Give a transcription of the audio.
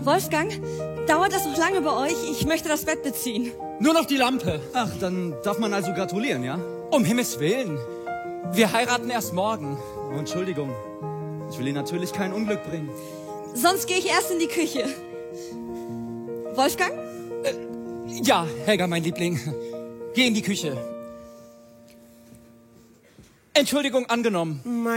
Wolfgang, dauert das noch lange bei euch? Ich möchte das Bett beziehen. Nur noch die Lampe. Ach, dann darf man also gratulieren, ja? Um Himmels Willen. Wir heiraten erst morgen. Oh, Entschuldigung. Ich will Ihnen natürlich kein Unglück bringen. Sonst gehe ich erst in die Küche. Wolfgang? Ja, Helga, mein Liebling. Geh in die Küche. Entschuldigung angenommen.